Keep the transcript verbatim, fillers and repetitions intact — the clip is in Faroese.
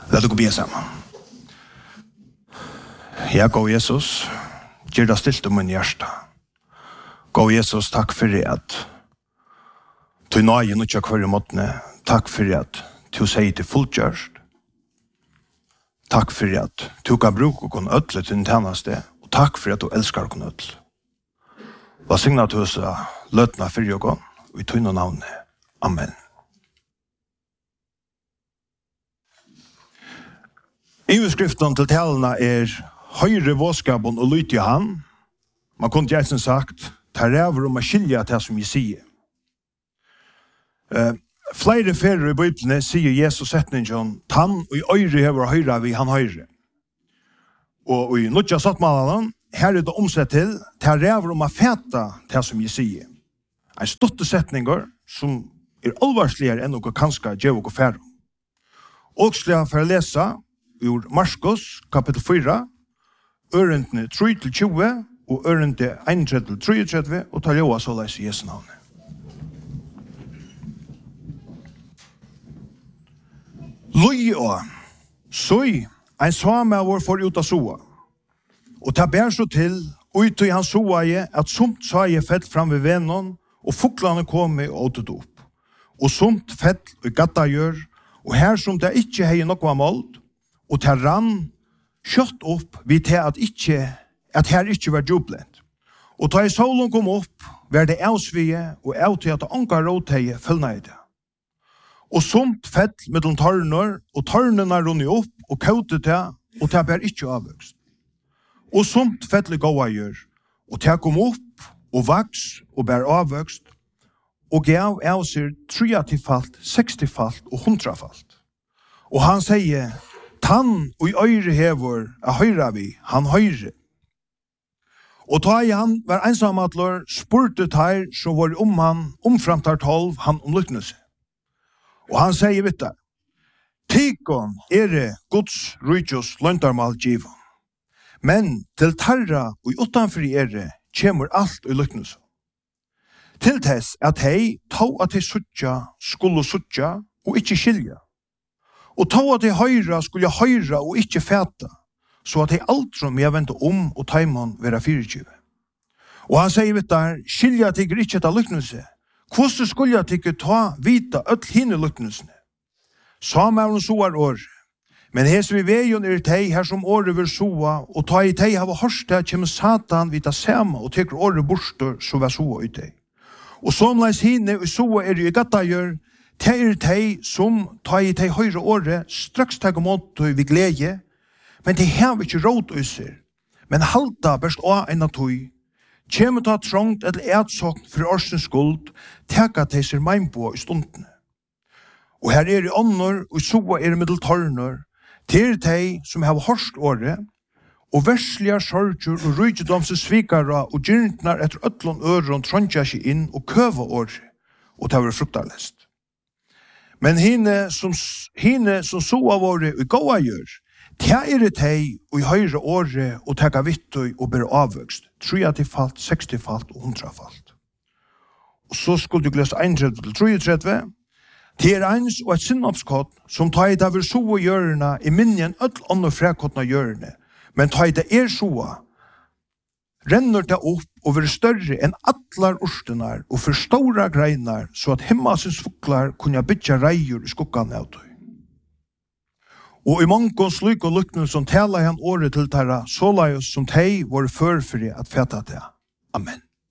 Lad oss be sammen. Ja, gå Jesus, gjør det stilt om min hjerte. Gå Jesus, takk for at du nøye nødja hver i måtene. Takk for at du sier til fulltjørst. Takk for at du kan bruke kun ødle til din tjeneste, og takk for at du elsker kun ødle. Hva signer du oss løtene for jo gån, og i tøyne navnet. Amen. Overskriften til talene er høyre våskapen og lyt i han. Man kunne gjerne sagt, ta ræver om å skilje til som jeg sier. Uh, flere ferier i Bibelen sier Jesus setningen, tann og i øyre hever høyre vi han høyre. Og i nødja sattmalen, her er det omsett til, ta ræver om å feta til som jeg sier. En stotte setninger som er alvarsligere enn noe kanskje gjør og færre. Og skal jeg for å lese ur Marskos kapittel fyra, ørendene tre til tjue, og ørendene einogtredve til treogtredve, og ta lova så leis i Jesu navn. Lui og søy, ein svame av vår for ut av soa, og ta bær så til, ut i hans soa je, at somt sa je fett fram ved vennen, og fuklene kom og åtet opp. Og somt fett og gatta gjør, og her som det ikke hei nokva målt, og til rann kjøtt opp vi til at, ikke, at her ikke var jublent. Og da i solen kom opp, var det avsvige og av til at anka rådteie følna i det. Og somt fett mellom tørner, og tørnene rundt opp, og kautet det, og det ber ikke avvøkst. Og somt fett le gåa gjør, og det kom opp, og vaks, og ber avvøkst, og gav av seg treatifalt, sekstifalt og hundrafalt. Og han sier, tann og i øyre hever er høyre vi, han høyre. Og da han var ensamadler, spurte teir som var om han, omframtar tolv, han omlykkende seg. Og han sier vidt der, Tikon er det Guds rydjus løntarmal givet, men til tarra og utanfor er det kommer alt i lykkende seg. Til tess at hei tog at hei suttja skulle suttja og ikke skilja. Og tog at hei høyra skulle høyra og ikke fæta, så at hei alt som jeg vente om og taimon vera fyrirtjive. Og han sier vidt der, skilja tikker ikke ta lykknelse. Hvordan skulle jeg tikker ta vita öll hine lykknelsene? Samme er hun soar år. Men hes vi veien er tei her som året vil soa, og ta i tei hava hørste kjem satan vita sama og teker året borster så var soa i tei. Og somleis hine og soa er i gatta gjør, det er de som tar i de høyre året, straks tar mot vi glede, men de har ikke råd å se. Men halta best av en av tog, kommer ta trångt eller edsåkn for årsens skuld, teka de ser mein på i stundene. Og her er i ånder, og så er det middeltørner, til de som har hørst året, og verslige sorger og ryddomse svikere og gyrntner etter øtlån øron tråndja seg inn og køva året, og det var fruktarlest. Men hine som, hine som så av året og gåa gjør, ta er det teg og i høyre året og tega vittøy og ber avvøkst, treatifalt, sekstifalt og hundrafalt. Og så skulle du lese einogtredve til treogtredve, det er eins og et sinnopskott som tar i det vil så av gjørene i minnen ødel andre frekottene gjørene, men tar i det er så renner det opp og vil større enn atlar orstenar og for stora greinar, så at himmasens fuklar kunne bytja reier i skukkan av tøy. Og i mangkons slik og lukten som tala han året til tæra, så la oss som tei vår førfri at feta det. Amen.